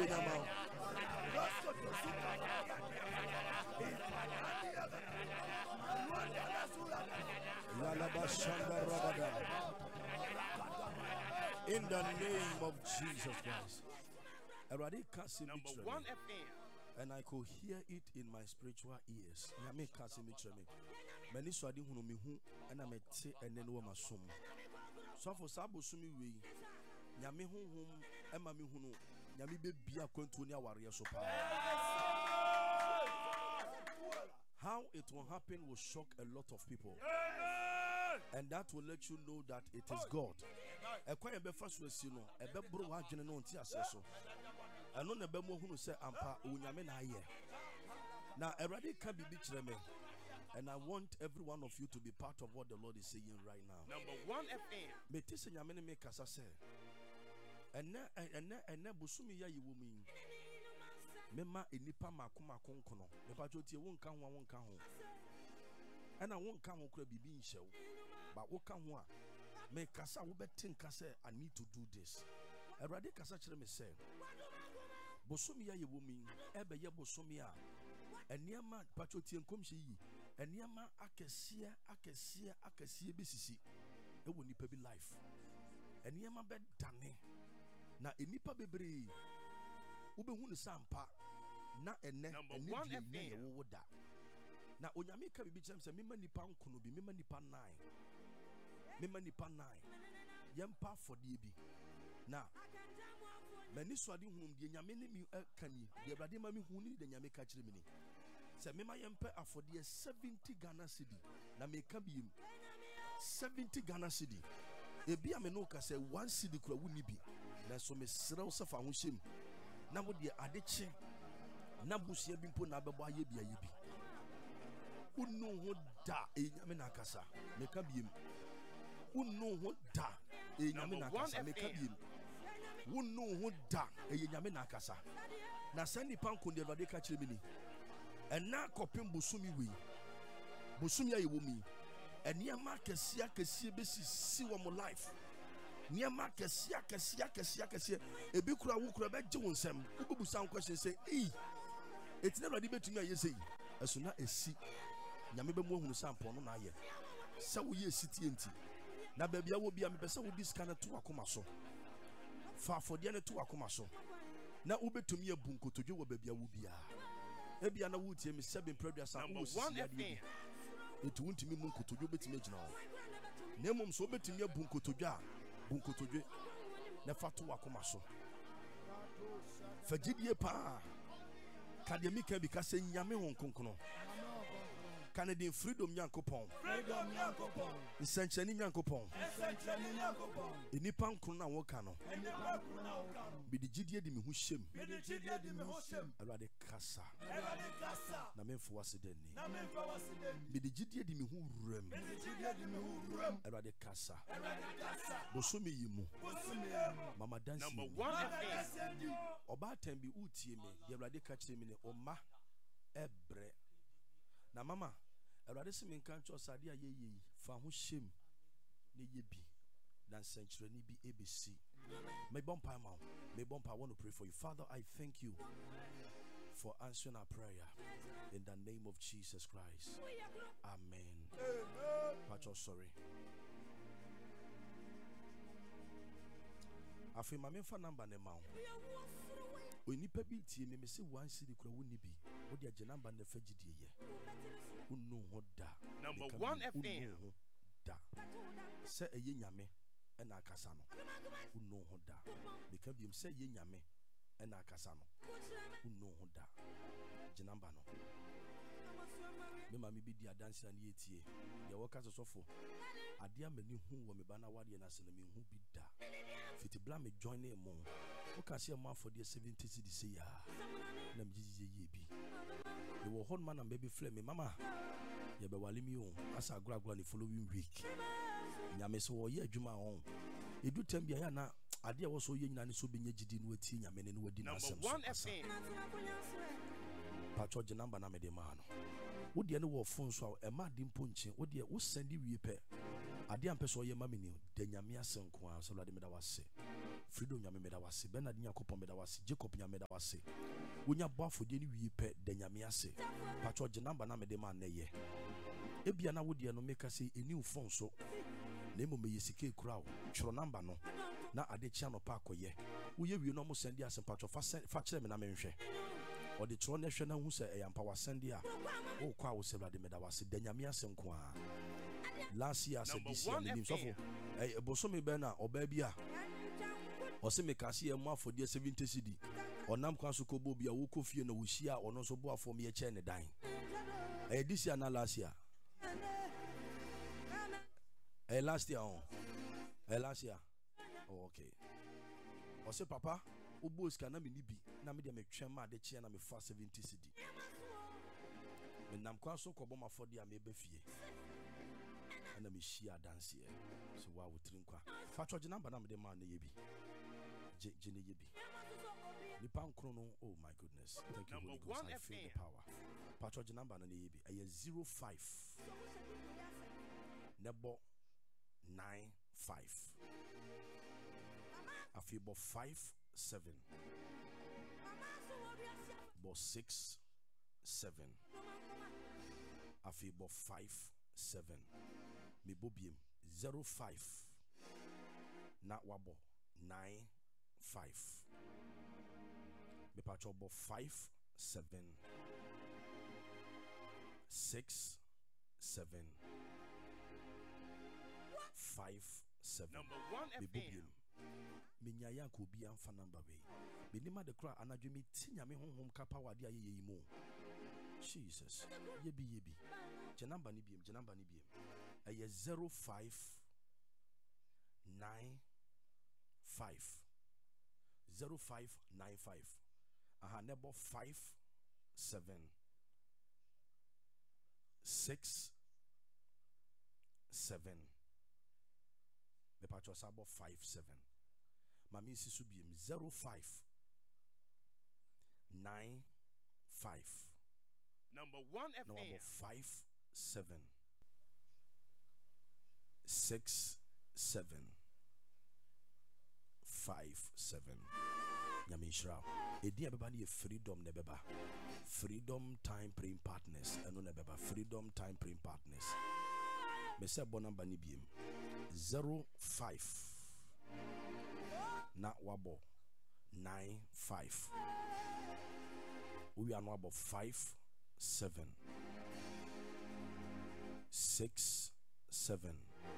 In the name of Jesus Christ. Number 1 FM. And I could hear it in my spiritual ears. Nyame kasi mi treme. Many swadi hunu mi hu and I te enen wo masom. So for sabo sumi we. Nyame hum ema mi hunu. Nyame be bia kwantu ni aware so pa. How it will happen will shock a lot of people. And that will let you know that it is God. Ekwan be first we see no, ebe bro wa dwene no nti aseso. Eno na be mo hunu se ampa onyame na aye. Now everybody can be me. And I want every one of you to be part of what the Lord is saying right now. Number 1 FM. Me tise nyame ne me kasa se. Ene busumi ya yiwomi. Mema enipa makoma konkono. Me pa tie wonka ho. And I won't come on bibi in show. But what can one make kasa wo betin kasa I need to do this. Erade kasa chere me say. Bosomi ya yewomi ebe ye bosomi a. Eniema patroti enkomhye yi. Eniema akese besisi. Ewo nipa bi life. Eniema be dane. Na enipa bebre. Ube hu ne sampa na ene ene wo da. Na onyame ka bibi kyerem se mema nipa nkono bi mema nipa 9 yempa fodie bi na mani swade hunum de nyame ne mi kani de brade ma mi hunu de nyame ka kyerem ni se mema yempa afodie 70 Ghana cedi na me ka bi 70 Ghana cedi ebi a me no ka se 1 cedi kura wuni bi na so me srew se fa ho hyem na wo de adekye na busia bi mpo na bebo aye bi Unu ho da enyame na kasa meka biem unu ho da enyame na kasa meka biem unu ho da enyame na kasa na sani panko de Awurade ka kire mi ni ena kopem bosumi we bosumi aye wo mi eniama kesia besisi wo mo life niama kesia ebi kura wo kura be je wo nsem wo busa question say etina Awurade betumi aye sei esuna esi nyame be mo hunu sampo no na aye se wo ye sitie nti na ba bia wo bia me pese wo diskana to akoma so fa afodie ne to akoma so na wo betumi abu nkotodwe wo ba bia wo bia e bia na wo tie me 7 producer wo si ade etu wontimi mu nkotodwe betumi agina wo na mom so betumi abu nkotodwe a bu nkotodwe na fa to akoma so fagidie pa kademika bi ka se nyame hon konkono Canadian freedom Yankopon. Essentially Yankopon. Enipa nkunu na woka no. Bi de gidie di me hu hyem. Awurade kasa. Na memfo wasedani. Bi de gidie di me hu wurem. Awurade kasa. Bosomi yimu. Mama dance. Number 1 Oba tembi utie me. De Awurade ka kire me ne oma ebre. Na mama Awurade se me nka ncho sade aye fa ho hyem ne ye bi na nsankyerani bi ebesi me bompa ma me bompa. I want to pray for you. Father, I thank you for answering our prayer in the name of Jesus Christ. Amen. Pacho sorry. Afi ma me fa number ne ma onipa bi tie me se 1 cedi kura woni bi wo de agye number ne fa gidie ye unu ho da. Number 1 FM da se eye nyame na akasa no unu ho da beka biem se eye nyame na akasa no unu ho da gye number no me ma me bi di adanse na ye tie de wo ka sosofo ade amani hu wo me ba na wade na se na me hu bi da fiti bla me join e mo o ka se ma for the 70 cedi say ya na me jiji ye bi the wo hon man am baby flame me mama ye be wale mi o asa agura ni following week nyame so wo ye adwuma on edu tambia ya na ade wo so ye nyina ne so benya jidi no atie nyame ne no wadi na asem so pacho je number na me de ma no wo de ne wo phone so e ma di mponche wo de wo send wie pe Ade ampe so ye ma me ni de nyame asenko a so Awurade meda wase. Freedom nyame meda wase. Bernard Nyakopon meda wase. Jacob nyame meda wase. Wonya bo afodie ni wie pe de nyame ase. Pacho je number na me de ma na ye. Ebia na wodie no meka say eni phone so. Na emo me yesike kura wo. Tworo number no. Na ade chia no pa akoye. Wo ye wie no mo send asem pacho fa kire me na me nhwe. O de tworo na hwe na hu se eyampa wa send a. Wo kwa wo se Awurade meda wase de nyame asenko a. Last year said this year me so for bosomi be na oba bia o se me kase e mo afodie 70 cedi onam kwa so ko bo bia wo ko fie na wo hia ono so bo afom ye che ne dan this year na last year last year last year oh, okay o se papa o bo ska na me ni bi na me de me twem ma de che na me fa 70 cedi me nam kwa so ko bo ma fodie a me ba fie na me shia dance here so wa wo trinkwa fa choje number na me de ma na ye bi je ne ye bi ni pan krono oh my goodness thank you Holy Ghost I feel the power fa choje number na ye bi aye 05 nebo 95 afibo 57 bo 67 afibo 57 me bobiem 05 na wabo 95 me pacho bo 57 67 57 number 1 me FM bobiem me nyaya ko bi amfa number we me nima de kra anadwo me tinya me honhom kapa wade aye yi mo Jesus yebi je number ni biem 0595 0595 aha nebo 57 6 7 me patcho sabo 57 mami sisu biem 0595 number 1 FM number 57 6 7 5 7 Nyamishra edi abeba ni freedom ne beba freedom time praying partners eno ne beba freedom time praying partners me se bo number ni biem 05 na wabo 95 we are no about 5 7 6 7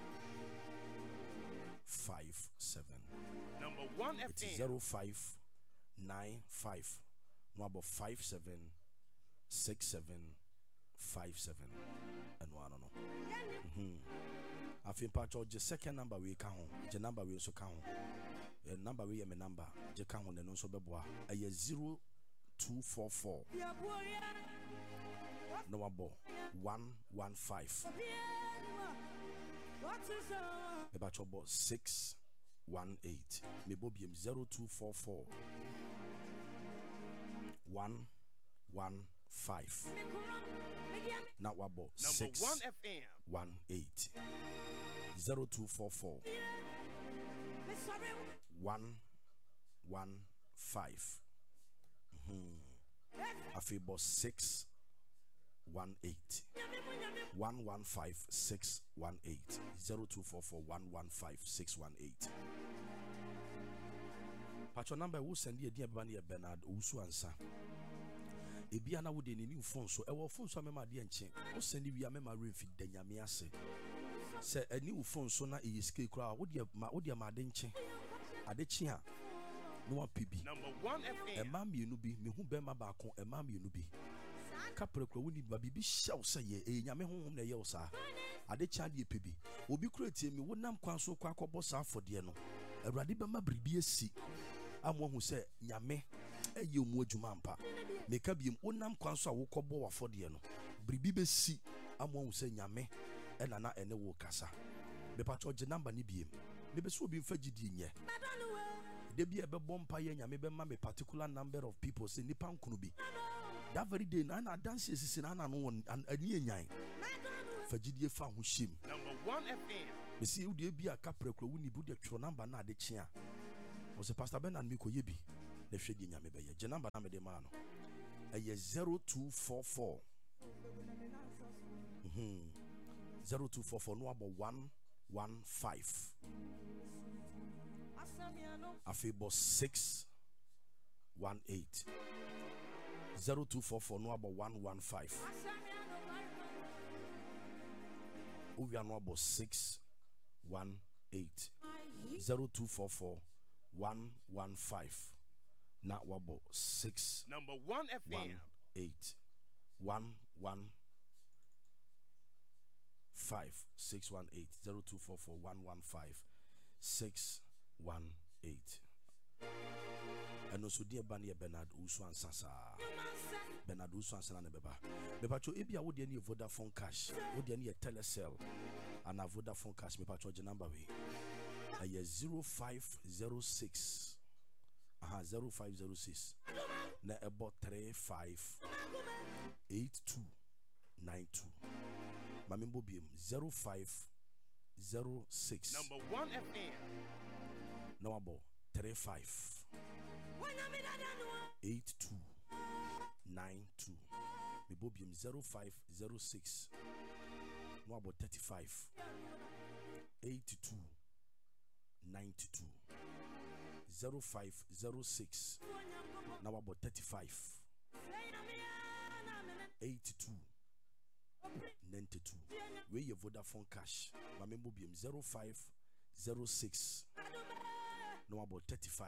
5 7 number 1 it's FM 0595 no about 5 7 6 7 5 7 and one no I feel part of the second number we count the number we also count the number we am a number je count on no so beboa a 0244 no about 115 about 618 maybe 0244 115 now about 618 0244 115 I feel about 618 115 618 0244 115 618 Patcho number wo send ye dia beba na Bernard Owusu ansa ebia na wo de ni phone so e wo phone so mema de enche wo send wi mema refi da nyame ase se ani wo phone so na e sk kura wo de ma de enche adechi a no apibi number 1 FM ema mienu bi mehu bema ba ko ema mienu bi kaprekro woni ba bibi hyew se ye nyame honhom na ye wo sa adechi ade epebi obi kura tie mi wo nam kwan so kwa akọbọ sa afọde no awurade bema bribi esi amo hu se nyame eye omu adwuma ampa meka biem wonam kwan so a wokọbọ wafọde no bribi besi amo hu se nyame na ene wo kasa me patcho je number ni biem me be so obi mfa gidi nye de bia be bompa ye nyame be ma me particular number of people say nipa nkunu bi that very day na dance sisi na no ani enyan fa gidi fa ho shim number 1 FM me see you be a caprecro wuni bu de tro number na de chia was Pastor Bernard mi ko yebi na hwe di nyame be ye je number na me de ma no eye 0244 0244 no about 115 Afebo 618 0244 no about 115 Ovia no about 618 0244 115 na wabo 6 Number 1 FM 8 115 618 0244 115 618 and also dear Bani Bernard Uswan Sasa Bernard Uswan Sana Beba Bepacho Ebia would any Vodafone cash would any telecell and a Vodafone cash me pacho number way a year 0506 0506 na about 358292 Mamimbo BM 0506 Number 1 FM no about 358292 Mibobium 0506 no about 358292 0506 now about 358292 where your Vodafone cash Mamimbo BM 0506 no about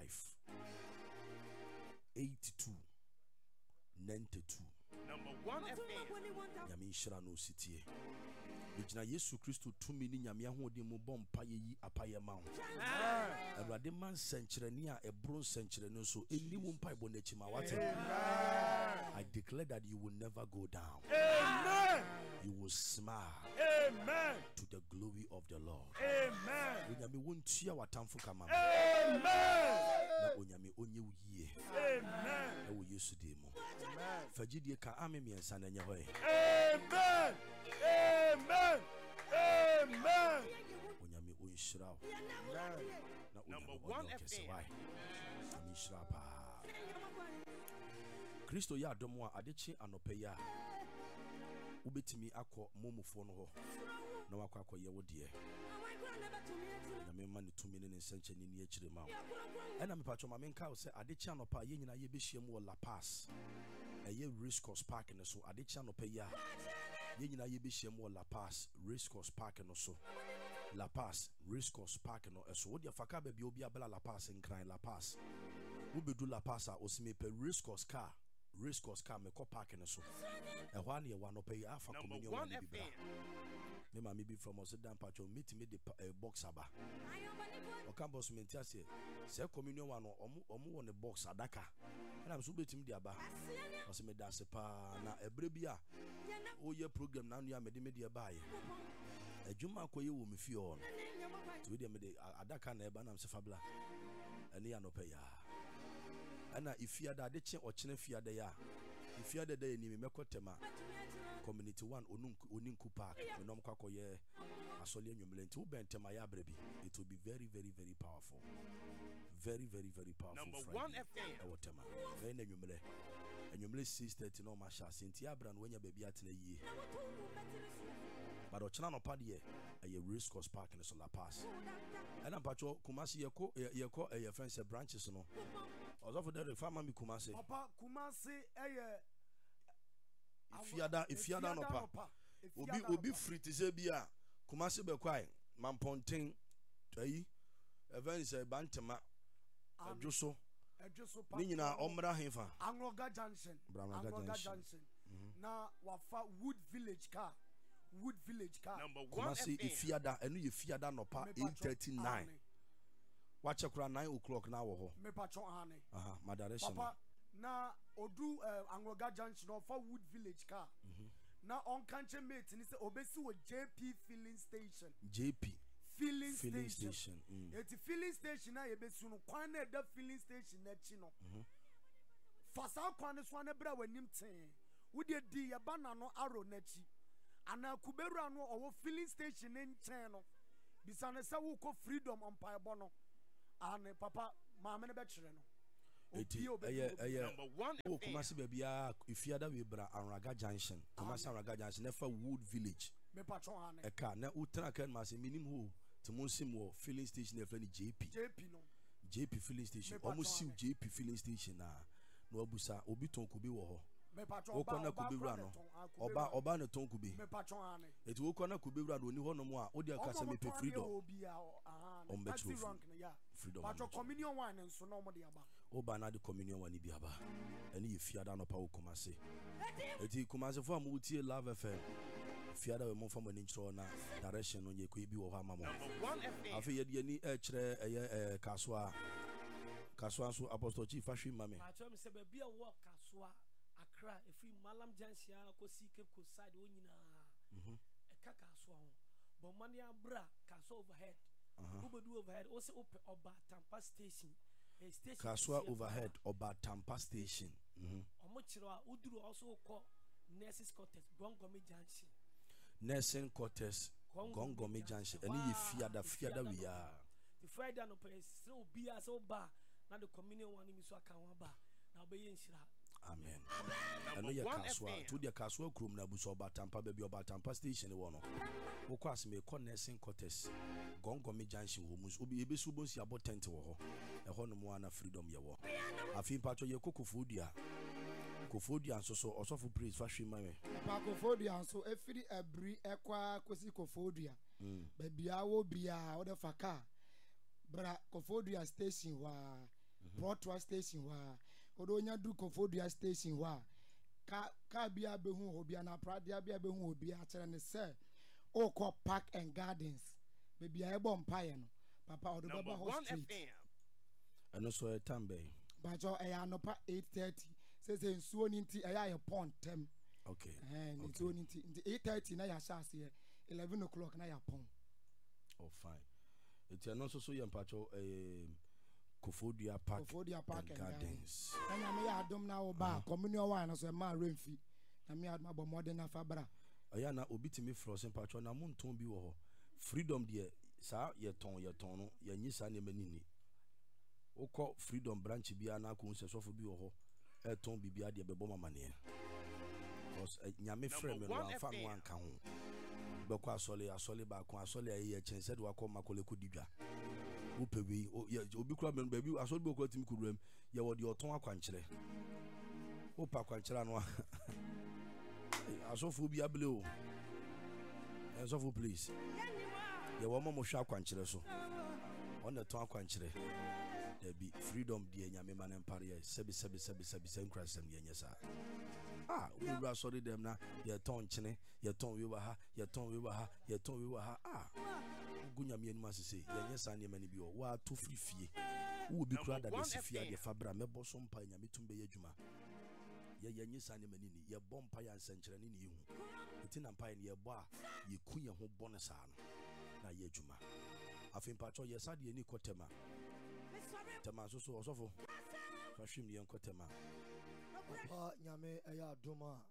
358292 Number 1 FM Yami Shira no city Bijina Yesu Kristo tumi ni nyame ahode mu bompa yi apaye ma ho Awurade man senkyereni a ebro senkyereni so eni wo mpa ibo na chima wate I declare that you will never go down. Amen. You will smile. Amen. To the glory of the Lord. Amen. Onyame wontua watamfo kama. Amen. Na onyame onye uye. Amen. Ewo Yesu de mu. Amen. Fagidie ka ame miensa na nye hoye. Amen. Amen. Amen. Onyame onhyira wo. Na Number onyame 1 kese FM. wai. Onyame hyira pa. Kristo ya adomo a adechi anope ya. Ubetimi akọ momofo no ho. Na wakọ ye wo de. Na me ma ne tumi ne nsencheni ne akire ma. Ena me patcho ma me nka wo se adechi anopa ye nyina ye behiem wo La Paz. Eye Race Course Park ne so adechi anopa ya. Ye nyina ye behiem wo La Paz Race Course Park no so. La Paz Race Course Park no eso wo de faka ba bi obi abela La Paz nkran La Paz. Wo bedu La Paz a osime pe Race Course car me ko park ne so. Ehwa na ye wa no pay afa communion wa bi bra. Me ma me bi from us dan patcho meet me the box aba. O kan boss me ntiase. Se communion wa no omo won the box adaka. Na me so betim di aba. O se me dance pa na ebre bi a o ye program na no ya me de baaye. Ejuma akoye wo me fi on. To we me de adaka na eba na me se fabla. Ene ya no pay ya. Ana ifiada de che ochene fiada ya ifiada de ni me kotema community 1 oninku park me nom kwakoye asole anwumle nti wo bentema ya brebi. It will be very very very powerful, very very very powerful. Number 1 FM Wotema we na anwumle 6:30 no ma sha senti abra no wanya baby atena yie but ochena no pa de e Race Course Park in La Paz. And I'm patcho Kumasi yeko e friends branches no. Also for the farmer mi Kumasi. Papa Kumasi Ifiada no pa. Obi free to say bia Kumasi be kwai Mamponten ayi events bantema adwoso ni nyina omra hefa Angroga Junction na wafa Wood Village car Number 1 Kumasi FM ifiada enu ye fiada no pa 8:39 wache kura 9 o'clock na wo ho me patcho ane my direction papa na odu Angroga Junction wafa Wood Village car na on kanche mate ni se obesi wo JP filling station filling station. Eti filling station na yebesu no kwan na da filling station na chi no fasa kwan so na bra wanim ten wo de di yaba na no aro na chi ana kuberu ano owo filling station nchen no bisane sa wo ko freedom empire bono ane papa ma me ne be kire no eti number 1 o kuma se bia ifiada we bra Anraga Junction kuma se Anraga Junction nefa Wood Village me patron ane e ka na utra kan ma se minim ho te mo sim wo filling station e friend JP no JP filling station omo siw JP filling station na abusa obi ton kubi wo ho me patron wo kona kubi wura no oba ne ton kubi me patron ane eti wo kona kubi wura do ni ho no mo a odi aka se me pe freedom taxi rank na ya freedom patron communion wine nso no mo de aba oba na de communion wine bi aba ene ye fiada no pa wo komase eti komase fo am utie Love FM fiada we mo fam ani ntro na direction no ye ko bi wo ha amamo afi ye de ni e kire eye kaswa so Apostle Chief Ashwi mame patron me se be bia wo kaswa Accra efi Malam Junction ko si Cape Coast side wo nyina e ka kaswa ho bo mani abra kaswa overhead ubedu overhead o se oba Tampa station station kaswa overhead oba Tampa station omo kiro a uduru also ko nurses quarters Gongomi Junction nursing quarters Gongomi Junction eni ye fiada we ya the Friday no place so bia so ba na the communion one mi so aka wa ba na obeye nshira amen eno ye kaswa to dia kaswa krom na buso oba Tampa ba bi oba Tampa station wo no wo kwa asme ko nursing quarters Gongomi Junction wo mus obi ebesu bonsi abo tent wo ho e ho no mo ana freedom ye wo afin patcho ye kokofodia nso so osofo praise Ashwi mame pa kofodia nso efiri abri ekwa kosi kofodia ba bia wo bia wo de faka bra kofodia station wa Protwa station wa odo nya du kofodia station wa ka bia behu obia na pradia bia behu obia kire ne se okọ Park and Gardens be bia ebo mpaye no papa odo baba hospital eno so etambe ba jo e anopa 8:30 says nsuo ni nti eya ye pon tem okay nsuo ni nti 8:30 na ya shase 11 o'clock na ya pon oh fine eti eno so ye mpacho Kofodia Park and Gardens anya me ya adom na wo ba communion wine so e ma remfi na me adom abo modern na fabra aya na obitimi frozen mpacho na monton bi wo ho freedom de sa ye ton no ya nyi sa ne manini ukọ freedom branch bia na ko nse sofo bi wo ho eton bibia de bebo mamane cause nyame frame no afa no anka ho beko asole ba ko asole aye chense de wakọ makole ko didwa upewi obi kura ben baby asole be ko timi kuruam ye wo de oton akwankyere opa kwankyere no asofo bi able o asofo please ye wo mo hwa akwankyere so on the ton akwankyere there be freedom de nyame manen pare sebi senkrasem ye nyesa we were sorry them na ye ton chene ye ton we were ha ye ton we were ha gunyame enu asese ye nyesa ne mani bi o wa to frifie wo bi kura da desifia de fabra mebo so mpa nyame tumbe ye djuma ye nyesa ne mani ni ye bompa ya nsenkyere ne hu eti na mpa ye bo a ye kunye ho bonesa no na ye djuma afin pacho ye sade ni kotema tema so osofo Ashwi mi enkotema papa nyame eya adoma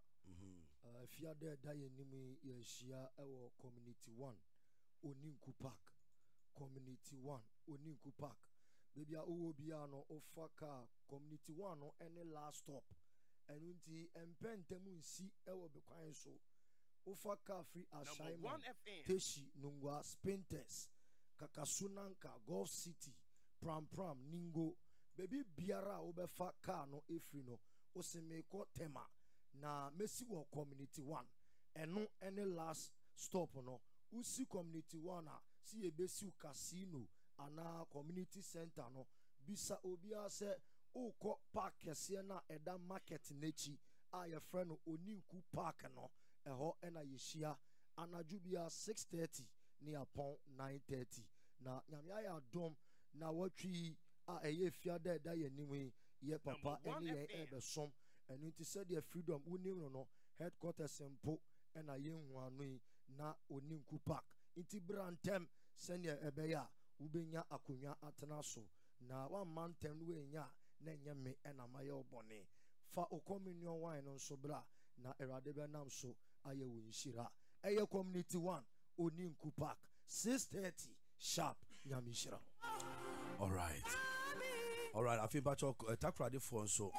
fiade da ye nimu ye hia ewo community 1 Oninku Park community 1 Oninku Park baby a owo bia no ofaka community 1 no any last stop enunti empentemu nsi ewo bekwan so ofaka free assignment teshi nungwa spinters Kakasunanka Golf City pram ningo baby biara obefa car no efri no osemeko tema na mesi wo community 1 eno any last stop no usi community 1 a si ebesi casino ana community center no bisa obia se ukọ park kese na eda market nechi a ye frɛ no Oninku Park no ɛhɔ ɛna yehia anadwo bia 6:30 ne apon 9:30 na nyame ayɛ adom na watwi a ɛyɛ fiada da yɛ nimu ye papa ɛne yɛ ɛbɛsom ɛno nti sɛ de freedom unim no headquarters mpo ɛna yɛ huano na Oninku Park nti brantem sɛnea ɛbɛyɛ a wobɛnya akonwa atena so na one man tem no enya na nyame ɛna mayɛ obɔne fa o communion wine no so bra na erade bɛnam so ayɛ wo nhira ɛyɛ community 1 Oninku Park 6:30 sharp nyamishira. All right. I feel bacho takrade for so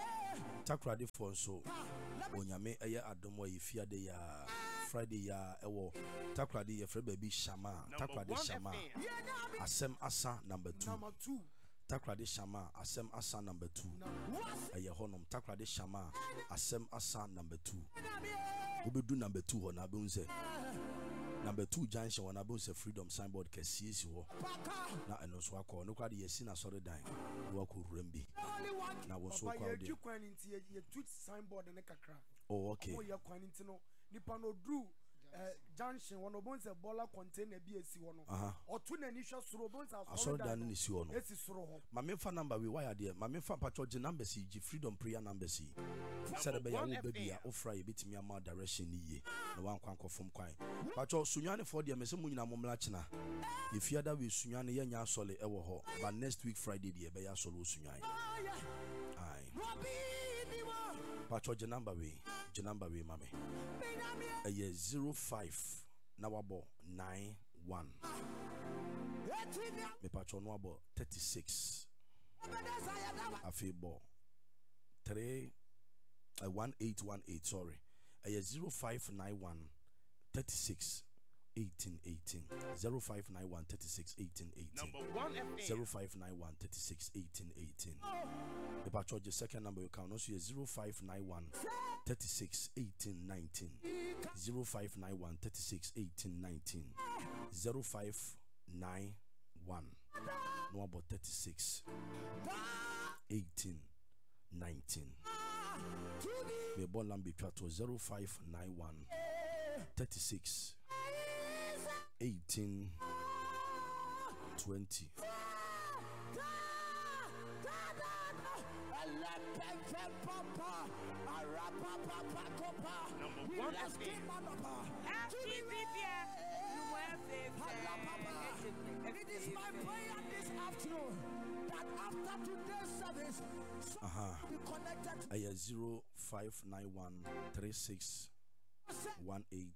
onyame eye adomo yefia de ya Friday ya ewo takrade ye free baby Shama takrade Shama asem asa number 2 takrade Shama asem asa number 2 eye honom takrade Shama asem asa number 2 obedu number 2 ho na be unse number 2 junction wana be unse freedom signboard kesiesi ho na eno so akọ no kwade yesi na sorry dan wo akọ rembi na wo so kwa de ye tweet signboard ne kakra. Oh, okay. Oh, ye kwanti no nipa no dru junction one obonse bola container bi esi wono otu na ni hwe soro obonse asoro dan ni si wono esi soro ho ma me fa number we why there ma me fa patcho je number si ji freedom prayer number si said be ya wo baby ya ofra ye bitimi ama direction ni ye na wan kwan kofom kwan patcho sunwane for there me se munyina momla chena if you other we sunwane ye nya asole e wo ho but next week Friday there be ya asole sunwane ai patcho je number we mame a year 05 na wabo 91 me patcho no abo 36 afebo 1818 sorry a year 0591 36 1818 0591 36 1818 0591 36 1818 me patcho the second number you can also 0591 36 1819 0591 36 1819 0591 no about 36 1819 me bon lambi to 0591 36 18 20 It is my prayer this afternoon that after today's service, be connected to 0591 36 18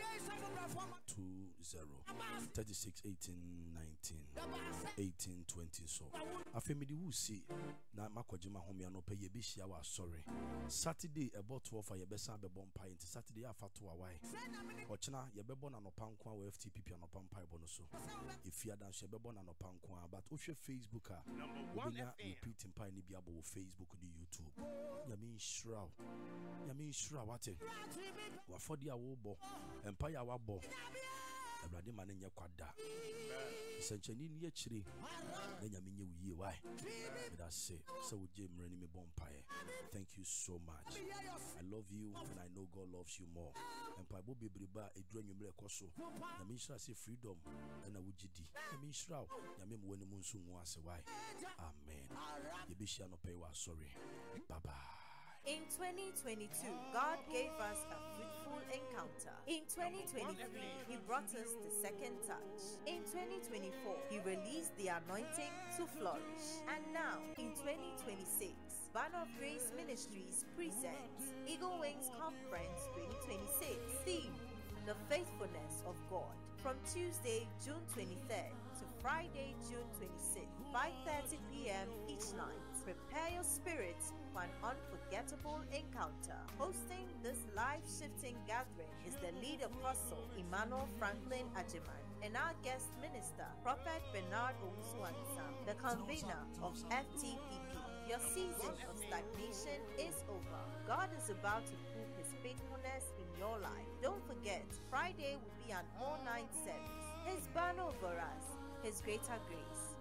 20 36 18 19 18 20 so afemidi wu see na makojima homia no pay bi hia wa sorry Saturday about 12 ye besa be bompa into Saturday afato awai ochina ye bebo na no pankwa wa FTPP no pampa bo no so if you dan she bebo na no pankwa but ohwe Facebook a obinya repeat mpa ni bia bo Facebook ni YouTube yami shra wate wafodi awo bo empire wa bo Ebrade man nye kwada senchani ni akire na nyame nye wiye why that say so we je mrani me bompae. Thank you so much. I love you and I know God loves you more. Empire bo bebreba edru anwumre ekoso na me shira say freedom na wugidi na me shira nyame mo wani mu nso nwu ase why amen ye be shia no pay wa sorry bye bye. In 2022, God gave us a fruitful encounter. In 2023, He brought us the second touch. In 2024, He released the anointing to flourish. And now, in 2026, Banner of Grace Ministries presents Eagle Wings Conference 2026. Theme: The Faithfulness of God. From Tuesday, June 23rd to Friday, June 26th, 5:30 p.m. each night. Prepare your spirit for an unforgettable encounter. Hosting this life-shifting gathering is the lead apostle Emmanuel Franklin Ajiman and our guest minister, Prophet Bernard Owusu-Ansah, the convener of FTPP. Your season of stagnation is over. God is about to prove His faithfulness in your life. Don't forget, Friday will be an all-night service. His banner over us, His greater grace.